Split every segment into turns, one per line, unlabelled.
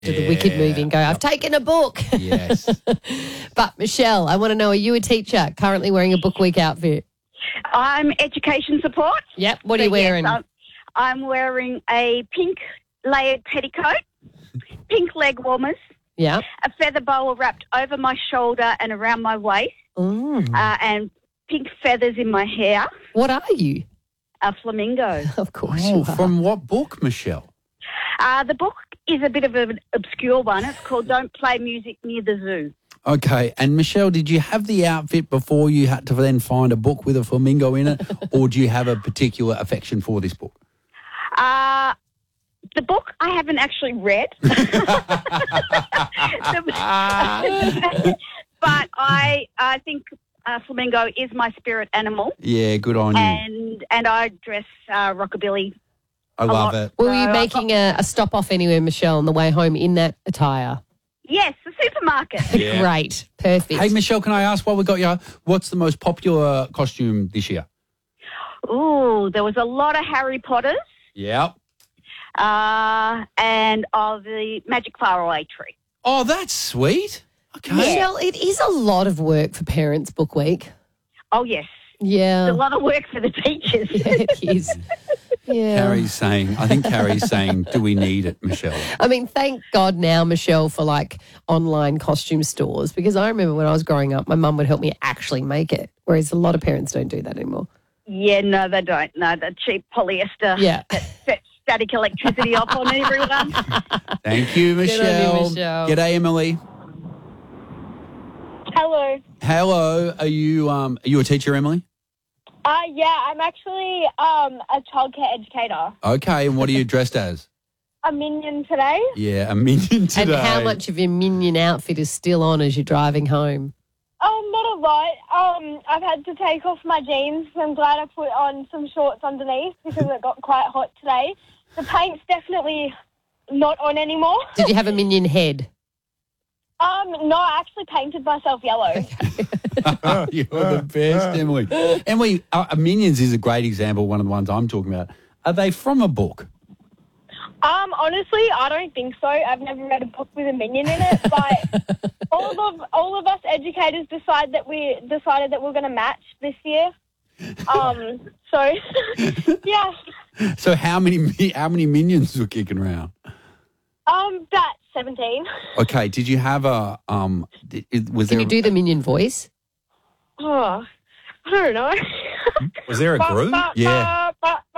to the Wicked movie and go, I've taken a book.
Yes.
But, Michelle, I want to know, are you a teacher currently wearing a book week outfit?
I'm education support.
Yep. What are you wearing?
Yes, I'm wearing a pink layered petticoat, pink leg warmers,
Yeah.
a feather boa wrapped over my shoulder and around my waist, and pink feathers in my hair.
What are you?
A flamingo.
Of course you are.
From what book, Michelle?
The book is a bit of an obscure one. It's called Don't Play Music Near the Zoo.
Okay, and Michelle, did you have the outfit before you had to then find a book with a flamingo in it, or do you have a particular affection for this book?
The book I haven't actually read. But I think flamingo is my spirit animal.
Yeah, good on you.
And I dress rockabilly.
I love it.
Were you making a stop off anywhere, Michelle, on the way home in that attire?
Yes, the supermarket.
Yeah.
Great. Perfect.
Hey, Michelle, can I ask while we got you, what's the most popular costume this year?
Ooh, there was a lot of Harry Potters
Yeah.
and of the Magic Faraway Tree.
Oh, that's sweet. Okay.
Michelle, it is a lot of work for Parents Book Week.
Oh, yes.
Yeah.
It's a lot of work for the teachers.
Yeah, it is. Yeah.
I think Carrie's saying, do we need it, Michelle?
I mean, thank God now, Michelle, for like online costume stores, because I remember when I was growing up, my mum would help me actually make it, whereas a lot of parents don't do that anymore.
Yeah, no, they don't. No, the cheap polyester
Yeah.
that sets static electricity off on everyone.
Thank you, Michelle.
on you, Michelle.
G'day, Emily.
Hello.
Hello. Are you a teacher, Emily?
Yeah, I'm actually a childcare educator.
Okay, and what are you dressed as?
A minion today.
Yeah, a minion today.
And how much of your minion outfit is still on as you're driving home?
Not a lot. I've had to take off my jeans. I'm glad I put on some shorts underneath because it got quite hot today. The paint's definitely not on anymore.
Did you have a minion head?
No, I actually painted myself yellow.
Oh, you're the best, Emily. Emily, Minions is a great example, one of the ones I'm talking about. Are they from a book?
Honestly, I don't think so. I've never read a book with a minion in it, but all of us educators decided that we're going to match this year. So yeah.
So how many minions were kicking around?
About 17.
Okay, did you have a was
Can
there
you do the minion voice?
Oh, I don't know.
Was there a group?
Yeah.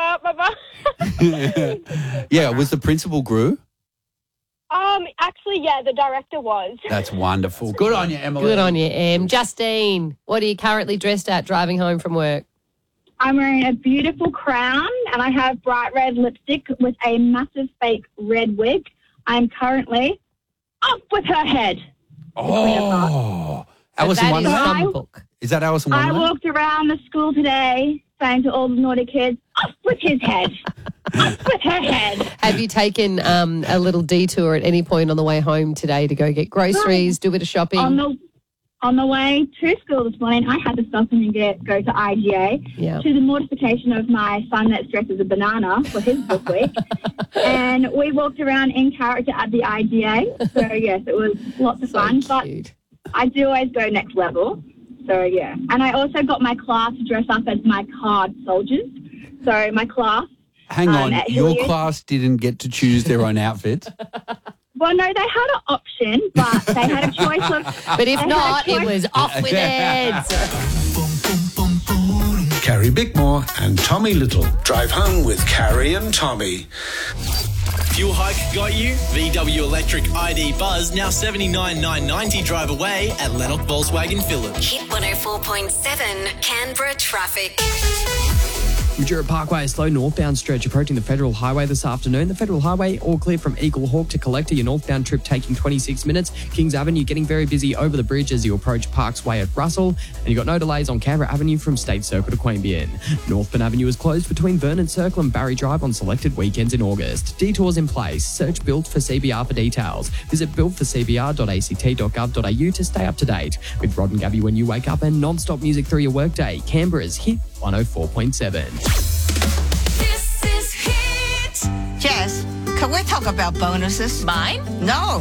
Yeah, was the principal Gru?
Actually, yeah, the director was.
That's wonderful. Good on you, Emily.
Good on you, Em. Justine, what are you currently dressed at driving home from work?
I'm wearing a beautiful crown and I have bright red lipstick with a massive fake red wig. I'm currently off with her head.
Oh, Alice in
That is
Wonderland?
from book.
Is that Alice in
I
Wonderland?
walked around the school today saying to all the naughty kids, off with his head. Off with her head.
Have you taken a little detour at any point on the way home today to go get groceries, do a bit of shopping?
On the way to school this morning, I had to stop and go to IGA to the mortification of my son that's dressed as a banana for his book week. And we walked around in character at the IGA. So, yes, it was lots of fun.
Cute.
But I do always go next level. So, yeah. And I also got my class to dress up as my card soldiers. So, my class.
Hang on,
at
your
Hilliard.
class didn't get to choose their own outfits?
Well, no, they had an option, but they had a choice of...
But if
they had a
not, it
choice-
was off with heads.
Carrie Bickmore and Tommy Little drive home with Carrie and Tommy.
Fuel hike got you? VW Electric ID Buzz now $79,990 drive away at Lennox Volkswagen Village.
Hit 104.7 Canberra traffic.
Mildura Parkway, a slow northbound stretch approaching the Federal Highway this afternoon. The Federal Highway all clear from Eagle Hawk to Collector. Your northbound trip taking 26 minutes. Kings Avenue getting very busy over the bridge as you approach Parks Way at Russell. And you've got no delays on Canberra Avenue from State Circle to Queanbeyan. Northbound Avenue is closed between Vernon Circle and Barry Drive on selected weekends in August. Detours in place. Search Built for CBR for details. Visit builtforcbr.act.gov.au to stay up to date. With Rod and Gabby when you wake up and non-stop music through your workday. Canberra's Hit 104.7.
This is Hit.
Jess, Can we talk about bonuses?
Mine?
No.